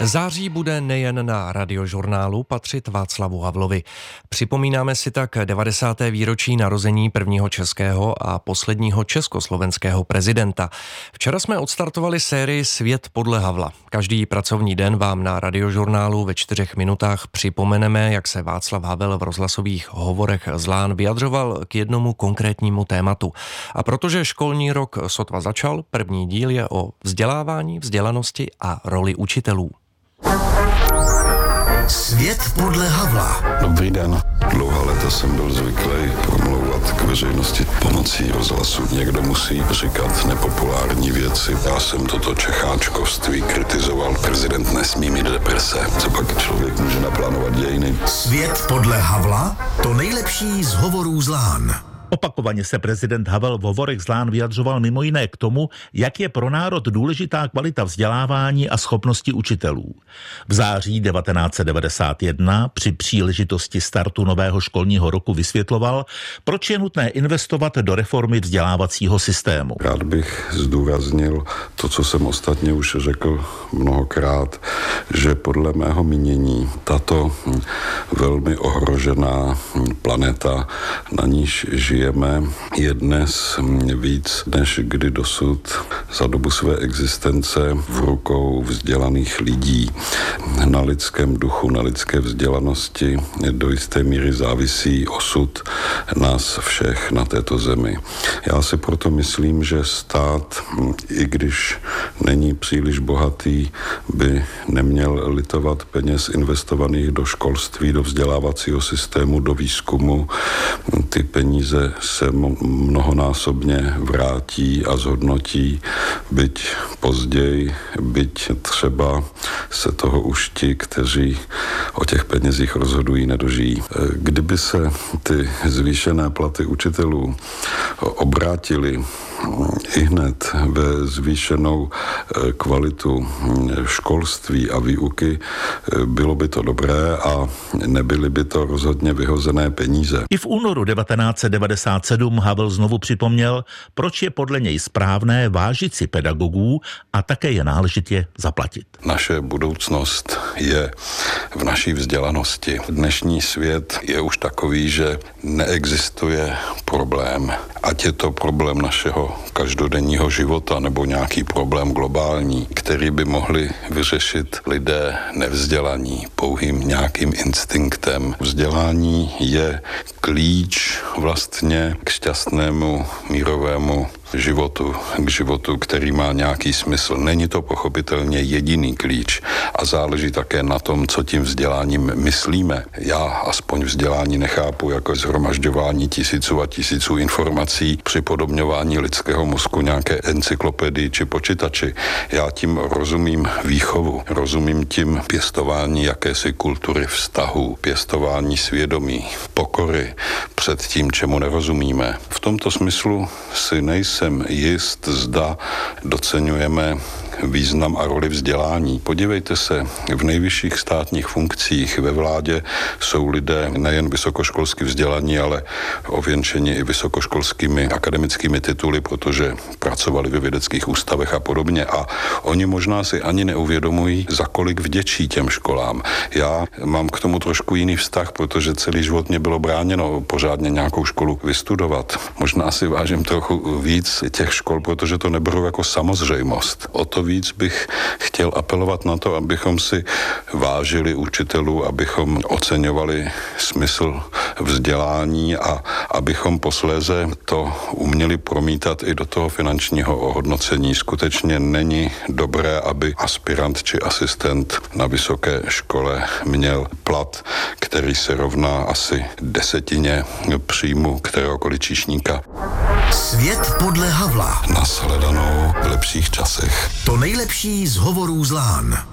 Září bude nejen na Radiožurnálu patřit Václavu Havlovi. Připomínáme si tak 90. výročí narození prvního českého a posledního československého prezidenta. Včera jsme odstartovali sérii Svět podle Havla. Každý pracovní den vám na Radiožurnálu ve 4 minutách připomeneme, jak se Václav Havel v rozhlasových hovorech z Lán vyjadřoval k jednomu konkrétnímu tématu. A protože školní rok sotva začal, první díl je o vzdělávání, vzdělanosti a roli učitelů. Svět podle Havla. Dobrý den. Dlouhá léta jsem byl zvyklý promlouvat k veřejnosti pomocí rozhlasu. Někdo musí říkat nepopulární věci. Já jsem toto čecháčkovství kritizoval. Prezident nesmí mít deprese. Co pak člověk může naplánovat dějiny? Svět podle Havla? To nejlepší z hovorů z Lán. Opakovaně se prezident Havel v hovorech z Lán vyjadřoval mimo jiné k tomu, jak je pro národ důležitá kvalita vzdělávání a schopnosti učitelů. V září 1991 při příležitosti startu nového školního roku vysvětloval, proč je nutné investovat do reformy vzdělávacího systému. Rád bych zdůraznil to, co jsem ostatně už řekl mnohokrát, že podle mého mínění tato velmi ohrožená planeta, na níž žijeme, je dnes víc než kdy dosud za dobu své existence v rukou vzdělaných lidí. Na lidském duchu, na lidské vzdělanosti do jisté míry závisí osud nás všech na této zemi. Já si proto myslím, že stát, i když není příliš bohatý, by neměl litovat peněz investovaných do školství, do vzdělávacího systému, do výzkumu. Ty peníze se mnohonásobně vrátí a zhodnotí, byť později, byť třeba se toho už ti, kteří o těch penězích rozhodují, nedožijí. Kdyby se ty zvýšené platy učitelů obrátily ihned ve zvýšenou kvalitu školství a výuky, bylo by to dobré a nebyly by to rozhodně vyhozené peníze. I v únoru 1997 Havel znovu připomněl, proč je podle něj správné vážit si pedagogů a také je náležitě zaplatit. Naše budoucnost je v naší vzdělanosti. Dnešní svět je už takový, že neexistuje problém, ať je to problém našeho každodenního života nebo nějaký problém globální, který by mohli vyřešit lidé nevzdělaní, pouhým nějakým instinktem. Vzdělání je klíč vlastně k šťastnému mírovému životu, k životu, který má nějaký smysl. Není to pochopitelně jediný klíč a záleží také na tom, co tím vzděláním myslíme. Já aspoň vzdělání nechápu jako shromažďování tisíců a tisíců informací, připodobňování lidského mozku nějaké encyklopedii či počítači. Já tím rozumím výchovu, rozumím tím pěstování jakési kultury vztahu, pěstování svědomí, pokory před tím, čemu nerozumíme. V tomto smyslu si nejsem jist, zda doceňujeme význam a roli vzdělání. Podívejte se, v nejvyšších státních funkcích ve vládě jsou lidé nejen vysokoškolsky vzdělaní, ale ověnčeni i vysokoškolskými akademickými tituly, protože pracovali ve vědeckých ústavech a podobně. A oni možná si ani neuvědomují, za kolik vděčí těm školám. Já mám k tomu trošku jiný vztah, protože celý život mě bylo bráněno pořádně nějakou školu vystudovat. Možná si vážím trochu víc těch škol, protože to neberu jako samozřejmost. O to víc bych chtěl apelovat na to, abychom si vážili učitelů, abychom oceňovali smysl vzdělání a abychom posléze to uměli promítat i do toho finančního ohodnocení. Skutečně není dobré, aby aspirant či asistent na vysoké škole měl plat, který se rovná asi 10 příjmu kteréhokoliv číšníka. Svět podle Havla. Nashledanou v lepších časech. To nejlepší z hovorů z Lán.